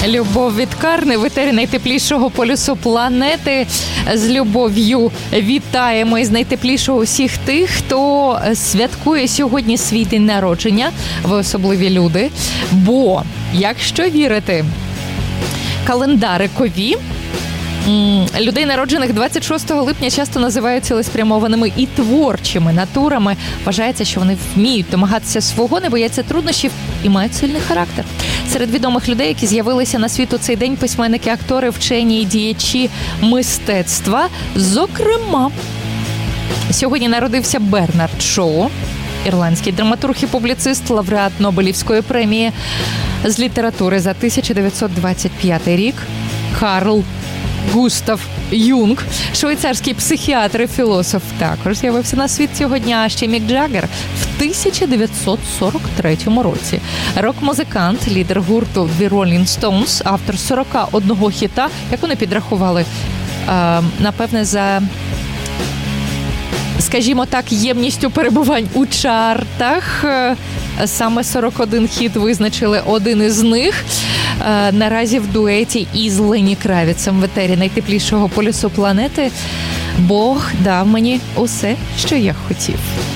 Любов від Карни в етері найтеплішого полюсу планети. З любов'ю вітаємо із найтеплішого усіх тих, хто святкує сьогодні свій день народження. Ви особливі люди. Бо, якщо вірити календарикові, людей, народжених 26 липня, часто називають цілеспрямованими і творчими натурами. Вважається, що вони вміють домагатися свого, не бояться труднощів і мають сильний характер. Серед відомих людей, які з'явилися на світ у цей день, письменники, актори, вчені і діячі мистецтва. Зокрема, сьогодні народився Бернард Шоу, ірландський драматург і публіцист, лауреат Нобелівської премії з літератури за 1925 рік. Карл Густав Юнг, швейцарський психіатр і філософ, також з'явився на світ цього дня. А ще Мік Джаггер в 1943 році. Рок-музикант, лідер гурту The Rolling Stones, автор 41 хіта, як вони підрахували, напевне, за, скажімо так, ємністю перебувань у чартах. Саме 41 хіт визначили один із них. Наразі в дуеті із Лені Кравіцем в етері найтеплішого полюсу планети. Бог дав мені усе, що я хотів.